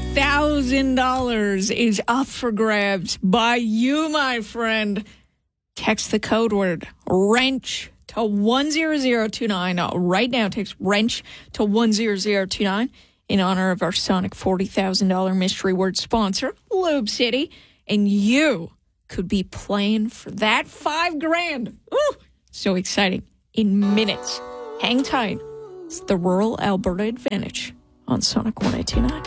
$40,000 is up for grabs by you, my friend. Text the code word wrench to 10029 right now. Text wrench to 10029 in honor of our Sonic $40,000 mystery word sponsor, Lube City. And you could be playing for that $5,000. Ooh, so exciting. In minutes. Hang tight. It's the Rural Alberta Advantage on Sonic 102.9.